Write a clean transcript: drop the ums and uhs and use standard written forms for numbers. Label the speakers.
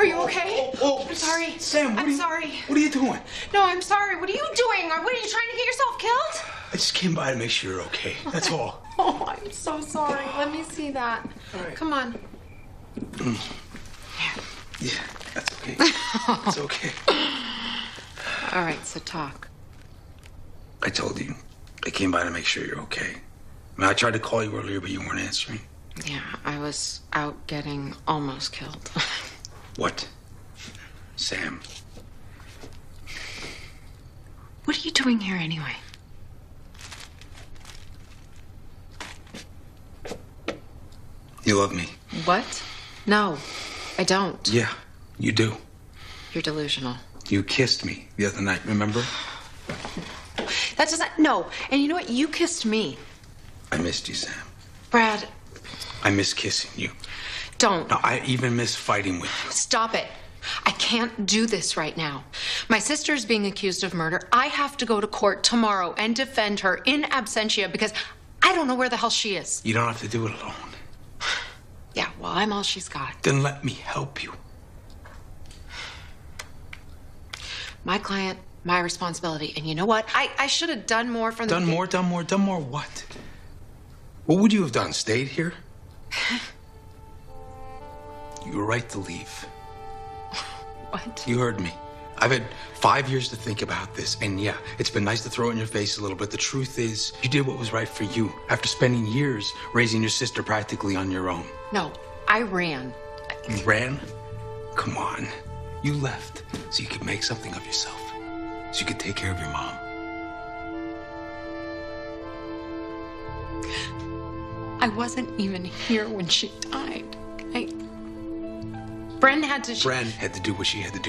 Speaker 1: you okay?
Speaker 2: Oh,
Speaker 1: I'm sorry.
Speaker 2: Sam,
Speaker 1: I'm sorry.
Speaker 2: What are you doing?
Speaker 1: No, I'm sorry. What are you doing? What are you trying to get yourself killed?
Speaker 2: I just came by to make sure you're okay. That's all.
Speaker 1: Oh, I'm so sorry. Let me see that.
Speaker 2: All right.
Speaker 1: Come on.
Speaker 2: Yeah, that's okay. It's okay.
Speaker 1: All right, so talk.
Speaker 2: I told you. I came by to make sure you're okay. I mean, I tried to call you earlier, but you weren't answering.
Speaker 1: Yeah, I was out getting almost killed.
Speaker 2: What? Sam.
Speaker 1: What are you doing here anyway?
Speaker 2: You love me.
Speaker 1: What? No, I don't.
Speaker 2: Yeah, you do.
Speaker 1: You're delusional.
Speaker 2: You kissed me the other night, remember?
Speaker 1: That doesn't. No. And you know what? You kissed me.
Speaker 2: I missed you, Sam.
Speaker 1: Brad,
Speaker 2: I miss kissing you.
Speaker 1: don't.
Speaker 2: No, I even miss fighting with you.
Speaker 1: Stop it. I can't do this right now. My sister's being accused of murder. I have to go to court tomorrow and defend her in absentia because I don't know where the hell she is.
Speaker 2: You don't have to do it alone.
Speaker 1: Yeah, well, I'm all she's got.
Speaker 2: Then let me help you.
Speaker 1: My client, my responsibility. And you know what? I should have done more from the
Speaker 2: Done more what? What would you have done? Stayed here? You were right to leave.
Speaker 1: What?
Speaker 2: You heard me. I've had 5 years to think about this, and yeah, it's been nice to throw it in your face a little, but the truth is, you did what was right for you after spending years raising your sister practically on your own.
Speaker 1: No, I ran.
Speaker 2: You ran? Come on. You left so you could make something of yourself, so you could take care of your mom.
Speaker 1: I wasn't even here when she died. Bren had to...
Speaker 2: Bren had to do what she had to do.